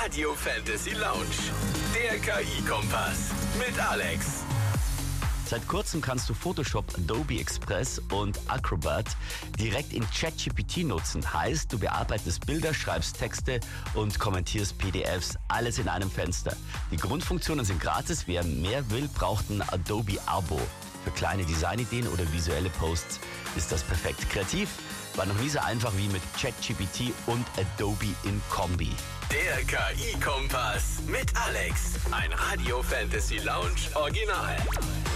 Radio Fantasy Lounge. Der KI-Kompass mit Alex. Seit kurzem kannst du Photoshop, Adobe Express und Acrobat direkt in ChatGPT nutzen. Heißt, du bearbeitest Bilder, schreibst Texte und kommentierst PDFs. Alles in einem Fenster. Die Grundfunktionen sind gratis. Wer mehr will, braucht ein Adobe-Abo. Für kleine Designideen oder visuelle Posts ist das perfekt. Kreativ war noch nie so einfach wie mit ChatGPT und Adobe in Kombi. Der KI-Kompass mit Alex. Ein Radio Fantasy Lounge Original.